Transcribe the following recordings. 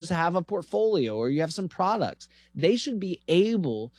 have a portfolio or you have some products, they should be able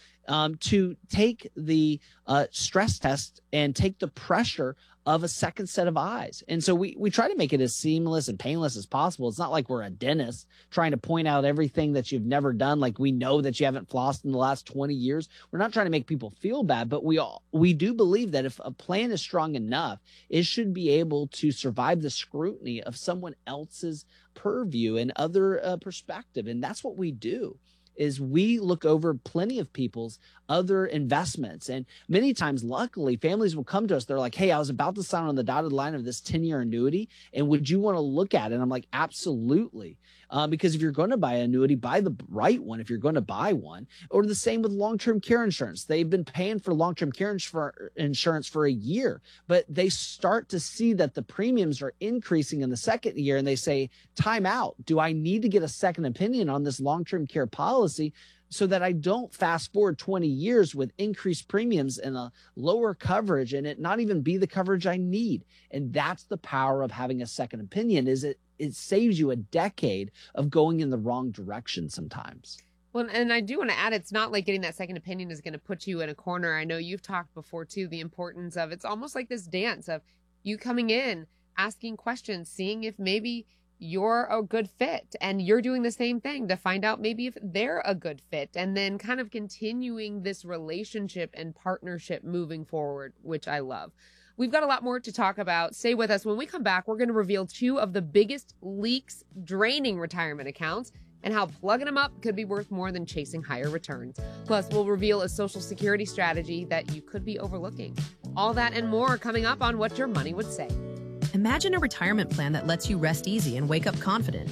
to take the stress test and take the pressure of a second set of eyes. And so we try to make it as seamless and painless as possible. It's not like we're a dentist trying to point out everything that you've never done. Like we know that you haven't flossed in the last 20 years. We're not trying to make people feel bad, but we do believe that if a plan is strong enough, it should be able to survive the scrutiny of someone else's purview and other perspective. And that's what we do. Is we look over plenty of people's other investments. And many times, luckily, families will come to us. They're like, hey, I was about to sign on the dotted line of this 10-year annuity. And would you want to look at it? And I'm like, absolutely. Because if you're going to buy an annuity, buy the right one if you're going to buy one. Or the same with long-term care insurance. They've been paying for long-term care insurance for a year, but they start to see that the premiums are increasing in the second year. And they say, time out. Do I need to get a second opinion on this long-term care policy so that I don't fast forward 20 years with increased premiums and a lower coverage and it not even be the coverage I need? And that's the power of having a second opinion, is it saves you a decade of going in the wrong direction sometimes. Well, and I do want to add, it's not like getting that second opinion is going to put you in a corner. I know you've talked before too, the importance of, it's almost like this dance of you coming in, asking questions, seeing if maybe you're a good fit, and you're doing the same thing to find out maybe if they're a good fit, and then kind of continuing this relationship and partnership moving forward, which I love. We've got a lot more to talk about. Stay with us. When we come back, we're going to reveal 2 of the biggest leaks draining retirement accounts and how plugging them up could be worth more than chasing higher returns. Plus, we'll reveal a Social Security strategy that you could be overlooking. All that and more coming up on What Your Money Would Say. Imagine a retirement plan that lets you rest easy and wake up confident.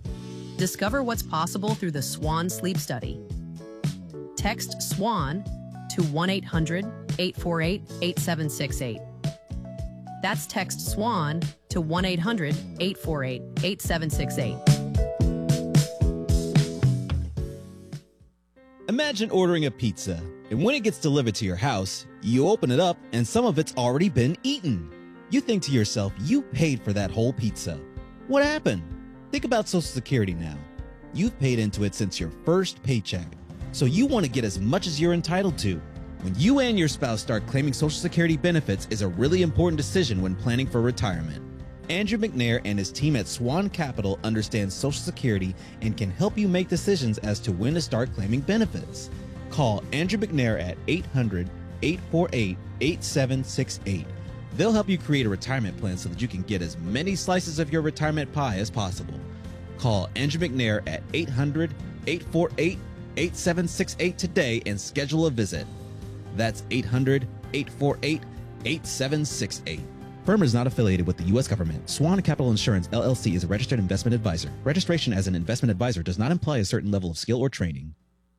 Discover what's possible through the SWAN Sleep Study. Text SWAN to 1-800-848-8768. That's text SWAN to 1-800-848-8768. Imagine ordering a pizza, and when it gets delivered to your house, you open it up and some of it's already been eaten. You think to yourself, you paid for that whole pizza. What happened? Think about Social Security now. You've paid into it since your first paycheck, so you want to get as much as you're entitled to. When you and your spouse start claiming Social Security benefits is a really important decision when planning for retirement. Andrew McNair and his team at Swan Capital understand Social Security and can help you make decisions as to when to start claiming benefits. Call Andrew McNair at 800-848-8768. They'll help you create a retirement plan so that you can get as many slices of your retirement pie as possible. Call Andrew McNair at 800-848-8768 today and schedule a visit. That's 800-848-8768. Firm is not affiliated with the U.S. government. Swan Capital Insurance, LLC is a registered investment advisor. Registration as an investment advisor does not imply a certain level of skill or training.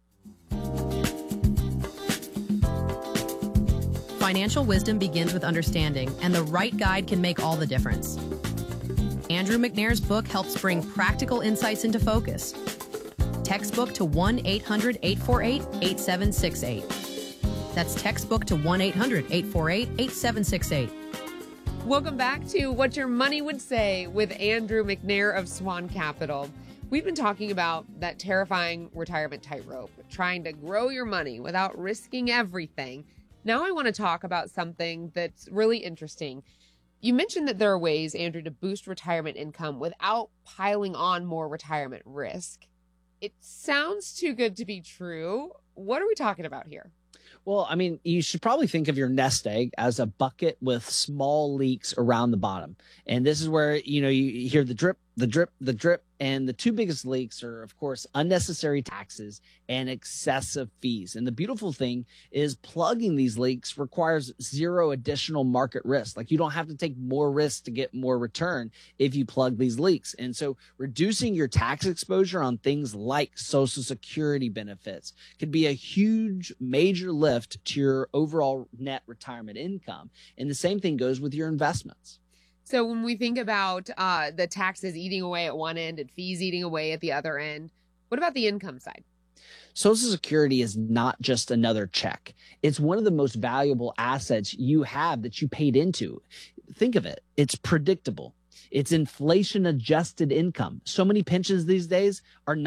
Financial wisdom begins with understanding, and the right guide can make all the difference. Andrew McNair's book helps bring practical insights into focus. Textbook to 1-800-848-8768. That's textbook to 1-800-848-8768. Welcome back to What Your Money Would Say with Andrew McNair of Swan Capital. We've been talking about that terrifying retirement tightrope, trying to grow your money without risking everything. Now I want to talk about something that's really interesting. You mentioned that there are ways, Andrew, to boost retirement income without piling on more retirement risk. It sounds too good to be true. What are we talking about here? Well, I mean, you should probably think of your nest egg as a bucket with small leaks around the bottom. And this is where, you hear the drip, the drip, the drip. And the 2 biggest leaks are, of course, unnecessary taxes and excessive fees. And the beautiful thing is plugging these leaks requires 0 additional market risk. Like, you don't have to take more risk to get more return if you plug these leaks. And so reducing your tax exposure on things like Social Security benefits could be a huge, major lift to your overall net retirement income. And the same thing goes with your investments. So when we think about the taxes eating away at one end and fees eating away at the other end, what about the income side? Social Security is not just another check. It's one of the most valuable assets you have that you paid into. Think of it. It's predictable. It's inflation adjusted income. So many pensions these days are